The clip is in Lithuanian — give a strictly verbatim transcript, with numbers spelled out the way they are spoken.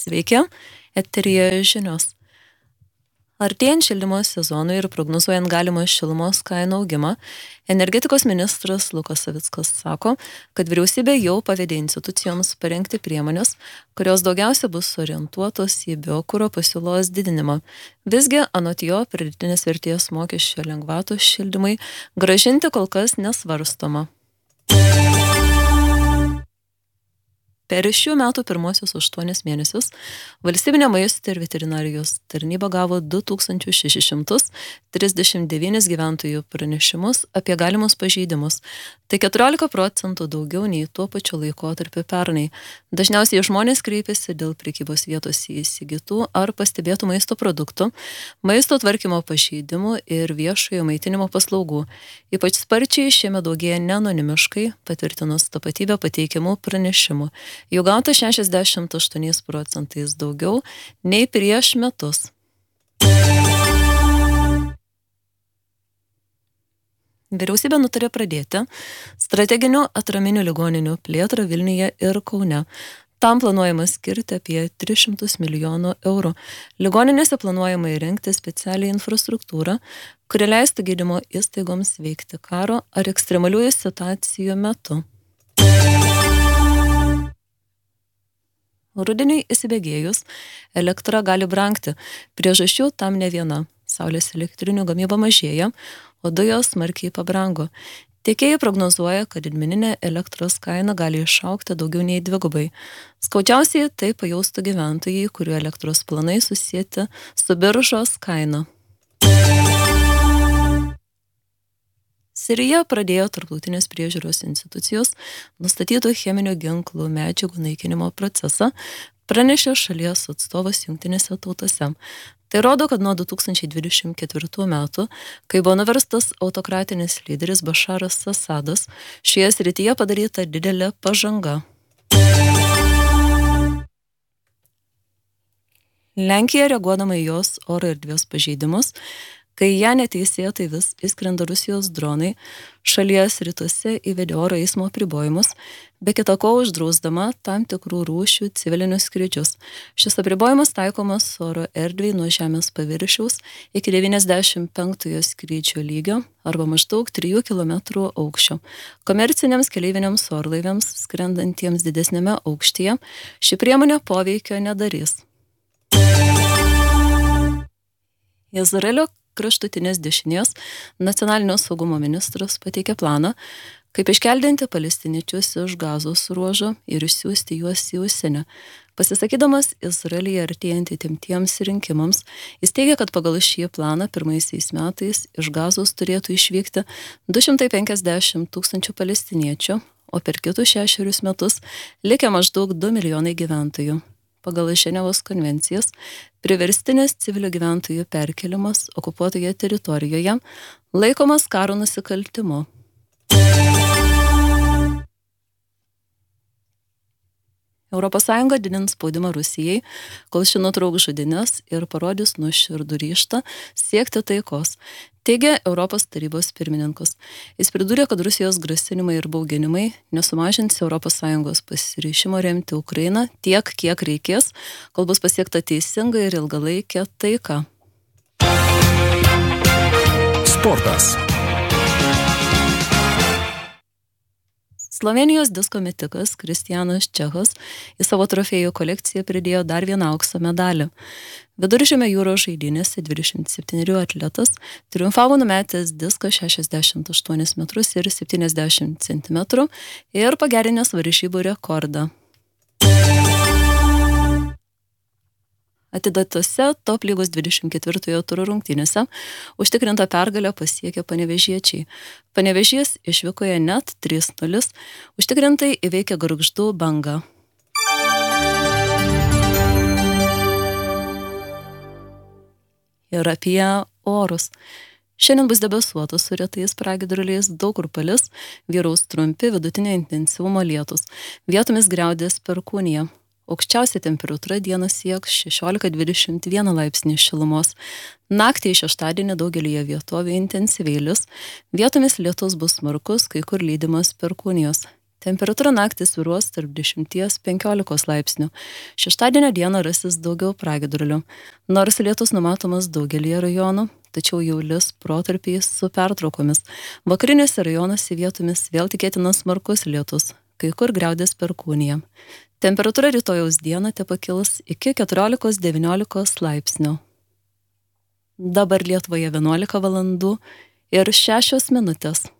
Sveiki, eteryje žinios. Artėjant šildymo sezonui ir prognozuojant galimą šilumos kainų augimą, energetikos ministras Lukas Savickas sako, kad vyriausybė jau pavedė institucijoms parengti priemonės, kurios daugiausia bus orientuotos į biokuro pasiūlos didinimą. Visgi, anot jo, pridėtinės vertės mokesčio lengvatų šildymai grąžinti kol kas nesvarstoma. Per šių metų pirmosius aštuonis mėnesius Valstybinė maisto ir veterinarijos tarnyba gavo du tūkstančius šešis šimtus trisdešimt devynis gyventojų pranešimus apie galimus pažeidimus. Tai keturiolika procentų daugiau nei tuo pačiu laikotarpiu pernai. Dažniausiai žmonės kreipiasi dėl prekybos vietos įsigytų ar pastebėtų maisto produktų, maisto tvarkymo pažeidimų ir viešojo maitinimo paslaugų. Ypač sparčiai šiemet daugėja neanonimiškai patvirtinus tapatybę pateikiamų pranešimų. Jų gauta šešiasdešimt aštuoniais procentais daugiau nei prieš metus. Vyriausybė nutarė pradėti strateginių atraminių ligoninių plėtrą Vilniuje ir Kaune. Tam planuojama skirti apie tris šimtus milijonų eurų. Ligoninėse planuojama įrengti specialią infrastruktūrą, kuri leistų gydymo įstaigoms veikti karo ar ekstremaliųjų situacijų metu. Rudeniui įsibėgėjus, elektra gali brangti. Priežasčių tam ne viena. Saulės elektrinių gamyba mažėja, o dujos smarkiai pabrango. Tiekėjai prognozuoja, kad didmeninė elektros kaina gali išaugti daugiau nei dvigubai. Skaudžiausiai tai pajaustų gyventojai, kurių elektros planai susieti su biržos kaina. Sirija pradėjo tarptautinės priežiūros institucijos nustatytų cheminių ginklų medžiagų naikinimo procesą, pranešė šalies atstovas Jungtinėse tautose. Tai rodo, kad nuo du tūkstančiai dvidešimt ketvirtų metų, kai buvo nuverstas autokratinis lyderis Bašaras Asadas, šioje srityje padaryta didelė pažanga. Lenkija, reaguodama į jos oro erdvės pažeidimus, kai ją neteisėtai vis įskrenda Rusijos dronai, šalies rytuose įvedė oro eismo apribojimus, be kita ko uždrausdama tam tikrų rūšių civilinius skrydžius. Šis apribojimas taikomas oro erdvei nuo žemės paviršiaus iki devyniasdešimt penktojo skrydžio lygio arba maždaug trijų kilometrų aukščio. Komerciniams keleiviniams orlaiviams, skrendantiems didesnėme aukštyje, ši priemonė poveikio nedarys. Izraelio kraštutinės dešinės nacionalinio saugumo ministras pateikė planą, kaip iškeldinti palestiniečius iš Gazos ruožo ir išsiųsti juos į užsienį. Pasisakydamas Izraelyje artėjant įtemptiems rinkimams, jis teigia, kad pagal šį planą pirmaisiais metais iš Gazos turėtų išvykti du šimtai penkiasdešimt tūkstančių palestiniečių, o per kitus šešerius metus likę maždaug du milijonai gyventojų. Pagal Ženevos konvencijas, priverstinis civilių gyventojų perkelimas okupuotoje teritorijoje laikomas karo nusikaltimu. Europos Sąjunga didins spaudimą Rusijai, kol ši nutrauks žudynes ir parodys nuoširdų ryžtą siekti taikos, teigia Europos tarybos pirmininkas. Jis pridūrė, kad Rusijos grasinimai ir bauginimai nesumažins Europos Sąjungos pasiryžimo remti Ukrainą tiek, kiek reikės, kol bus pasiekta teisinga ir ilgalaikė taika. Sportas. Slovėnijos disko metikas Kristianas Čechas į savo trofėjų kolekciją pridėjo dar vieną aukso medalį. Viduržemio jūros žaidynėse dvidešimt septynerių atletas triumfavo numetęs diską šešiasdešimt aštuonis metrus ir septyniasdešimt centimetrų ir pagerinęs varžybų rekordą. Atidatose top lygos dvidešimt ketvirtojo turo rungtynėse užtikrintą pergalę pasiekė panevėžiečiai. Panevėžys išvykoje net trys nulis, užtikrintai įveikė Gargždų Bangą. Ir apie orus. Šiandien bus debesuota su retais pragiedruliais, daug kur palis, vyraus trumpi vidutinio intensyvumo lietūs, vietomis griaudės perkūnija. Aukščiausia temperatūra dieną sieks šešiolika dvidešimt vieną laipsnį šilumos. Naktį į šeštadienį daugelyje vietovių intensyviai lis, vietomis lietus bus smarkus, kai kur lydimas perkūnijos. Temperatūra naktį svyruos tarp dešimt penkiolikos laipsnių. Šeštadienio dieną rasis daugiau pragiedrulių. Nors lietus numatomas daugelį rajonų, tačiau jau lis protarpiais su pertraukomis. Vakarinėse rajonuose vietomis vėl tikėtinas smarkus lietus, kai kur griaudės perkūnija. Temperatūra rytojaus dieną tepakils iki keturiolikos devyniolikos laipsnių. Dabar Lietuvoje vienuolika valandų ir šešios minutės.